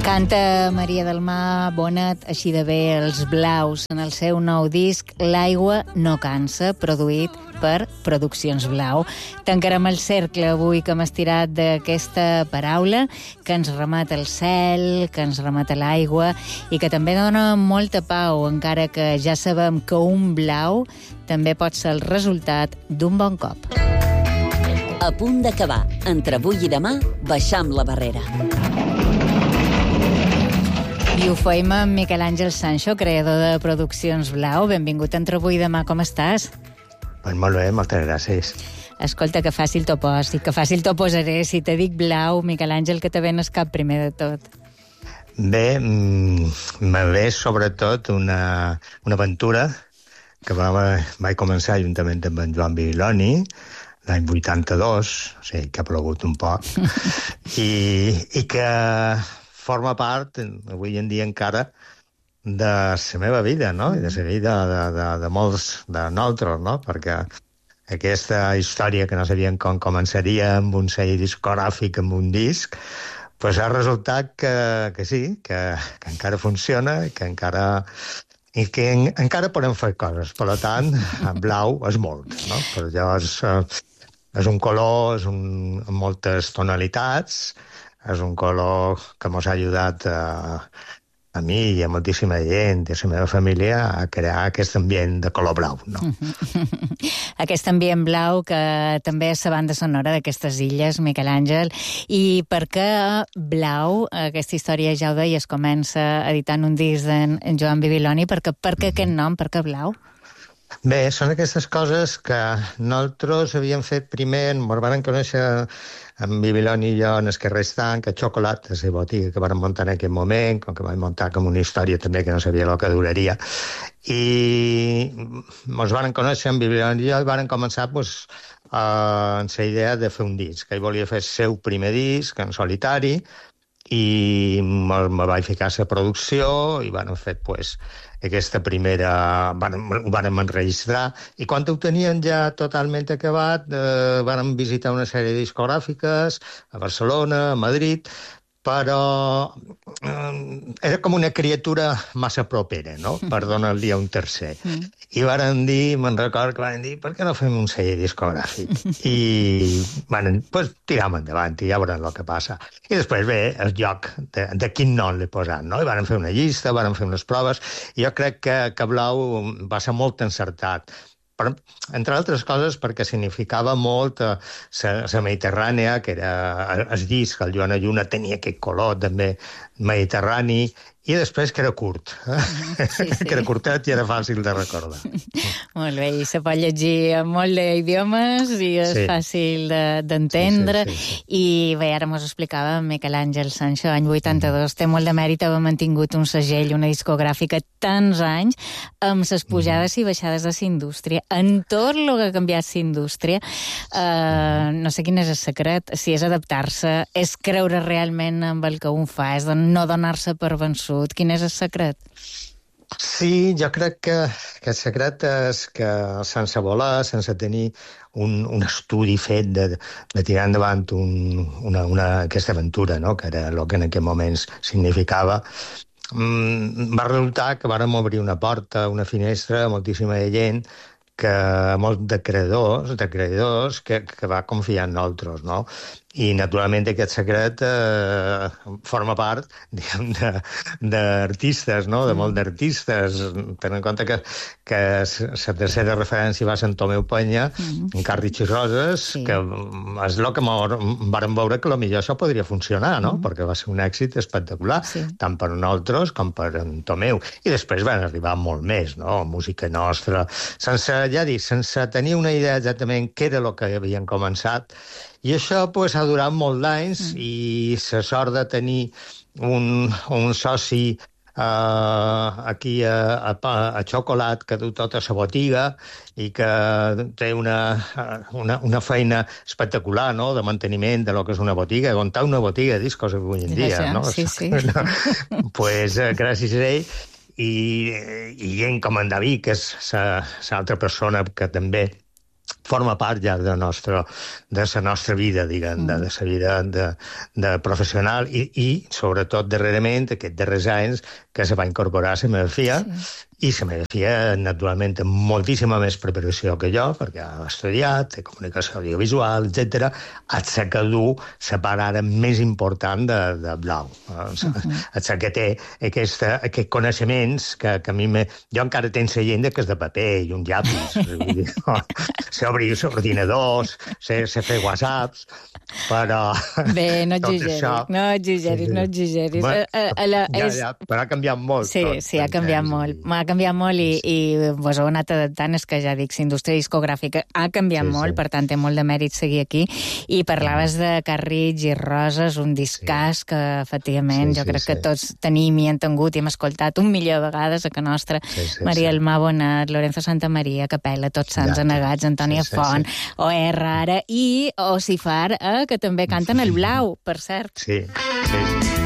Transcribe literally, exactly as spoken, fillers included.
Canta Maria del Mar Bonet així de bé els Blaus en el seu nou disc L'aigua no cansa, produït per Produccions Blau. Tancarem el cercle avui que hem estirat d'aquesta paraula que ens remet al cel, que ens remet a l'aigua i que també dona molta pau, encara que ja sabem que un blau també pot ser el resultat d'un bon cop. A punt d'acabar. Entre avui i demà, baixam la barrera. I ho feim amb Miquel Àngel Sancho, creador de Produccions Blau. Benvingut a Entre avui i demà, com estàs? Pues molt bé, moltes gràcies. Escolta, que fàcil t'ho pos, i que fàcil t'ho posaré. Si te dic Blau, Miquel Àngel, que te ven el cap primer de tot? Bé, me ve sobretot una, una aventura que va, vaig començar juntament amb en Joan Bibiloni, l'any vuitanta-dos, o sigui, que ha plogut un poc, i, i que forma part, avui en dia encara, de la meva vida, no? I de la vida de, de, de molts de nosaltres, no? Perquè aquesta història que no sabíem com començaria amb un sell discogràfic, amb un disc, pues ha resultat que, que sí, que, que encara funciona i que encara... i que en, encara podem fer coses. Per tant, en blau és molt, no? Per allò és, és un color és un, amb moltes tonalitats, és un color que ens ha ajudat a, a mi i a moltíssima gent i a la meva família a crear aquest ambient de color blau, no? Aquest ambient blau que també és la banda sonora d'aquestes illes, Miquel Àngel. I per què Blau? Aquesta història, ja ho deies, comença editant un disc d'en Joan Bibiloni. Per què, per què aquest nom? Per què Blau? Bé, són aquestes coses que nosaltres havíem fet primer, ens van conèixer amb Bibiloni i jo en el carrer Estanc, a Xocolat, a la botiga que vam muntar en aquell moment, com que vam muntar com una història també que no sabia el que duraria. I ens van conèixer amb Bibiloni i jo i van començar pues, amb la idea de fer un disc. Ell volia fer el seu primer disc en solitari i me, me vaig ficar a la producció i van fer pues, aquesta primera... ho vàrem enregistrar i quan ho tenien ja totalment acabat eh, vàrem visitar una sèrie de discogràfiques a Barcelona, a Madrid, però eh, era com una criatura massa propera, no?, per donar-li a un tercer. Mm. I varen dir, me'n record que varen dir, per què no fem un sèrie discogràfic? I van pues, tiram endavant i ja veurem el que passa. I després ve el lloc de, de quin nom l'he posat, no? I varen fer una llista, varen fer unes proves, i jo crec que, que Blau va ser molt encertat. Per, entre altres coses perquè significava molt la eh, Mediterrània, que era el disc, el Joan Lluna tenia aquest color també mediterrani, i després que era curt, eh? Sí, sí. Que era curtet i era fàcil de recordar. Molt bé, i se pot llegir en molt d'idiomes i és sí. fàcil d'entendre. De, sí, sí, sí. I bé, ara mos explicava Miquel Àngel Sancho, any vuitanta-dos, mm. té molt de mèrit haver mantingut un segell, una discogràfica tants anys, amb ses pujades mm. i baixades de la indústria. En tot el que ha canviat la indústria, eh, no sé quin és el secret, si és adaptar-se, és creure realment amb el que un fa, és no donar-se per vençut. Quin és el secret? Sí, jo crec que, que el secret és que sense volar, sense tenir un, un estudi fet de, de tirar endavant un, una, una, aquesta aventura, no?, que era el que en aquell moment significava, mm, va resultar que vàrem obrir una porta, una finestra a moltíssima gent, que molts de creadors, de creadors que, que va confiar en nosaltres, no? I, naturalment, aquest secret eh, forma part, diguem, d'artistes, no?, de molts d'artistes. Tenint en compte que, que la tercera referència va ser en Tomeu Penya, mm. en Carritx i Roses, sí. que és el que vàrem veure que potser això podria funcionar, no?, mm. perquè va ser un èxit espectacular, sí. tant per nosaltres com per en Tomeu. I després van arribar molt més, no?, música nostra, sense, ja dic, sense tenir una idea exactament què era el que havien començat. I això pues, ha durat molt d'anys mm. i la sort de tenir un, un soci uh, aquí a, a, a Xocolat que du tota la botiga i que té una, una, una feina espectacular, no?, de manteniment de lo que és una botiga, aguantar una botiga de discos avui en dia, ja, no? Sí, sí. No? Pues, uh, gràcies a ell i, i gent com en David, que és l'altra persona que també forma part ja de, nostre, de la nostra vida, diguem, mm. de, de la vida de, de professional i, i, sobretot, darrerament, aquests darrers anys, que se va incorporar la meva filla, sí. I la meva filla, naturalment, amb moltíssima més preparació que jo, perquè ha estudiat, té comunicació audiovisual, etcètera, et sé que du la part ara més important de, de Blau. Uh-huh. Et sé que té aquesta, aquests coneixements que, que a mi... Me... Jo encara tenc la llengua que és de paper i un llapis. Sé obrir ordinadors, sé, sé fer whatsapps, però... Bé, no exageris, això... no exageris, no exageris. Bueno, a, a la, ja, és... ja, però ha canviat molt. Sí, tot, sí, ha canviat temps, molt. I... Ha canviat molt i, i vos heu anat adaptant, és que ja dic, la indústria discogràfica ha canviat sí, molt, sí. Per tant, té molt de mèrit seguir aquí. I parlaves de Carrits i Roses, un discàs sí. Que, efectivament, sí, jo sí, crec sí. Que tots tenim i hem tingut i hem escoltat un milió de vegades a que nostra. Sí, sí, Maria sí. Elmà Bonat, Lorenzo Santamaria, Capella, Tots Sants ja, Anegats, Antònia sí, sí, Font, sí. O R ara i Ocifar, eh, que també canten el Blau, per cert. Sí, sí, sí.